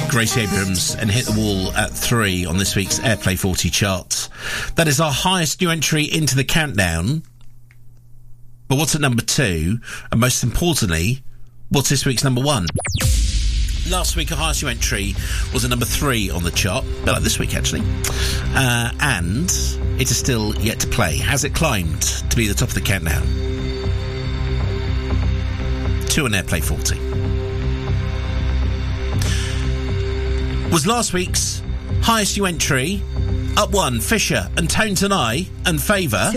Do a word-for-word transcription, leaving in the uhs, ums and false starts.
Gracie Abrams and Hit the Wall at three on this week's Airplay forty charts. That is our highest new entry into the countdown. But what's at number two? And most importantly, what's this week's number one? Last week, our highest new entry was at number three on the chart, but like this week actually. Uh, and it is still yet to play. Has it climbed to be the top of the countdown? Two on Airplay forty. Was last week's highest new entry. Up one, Fisher and Tone Tanai and Favour.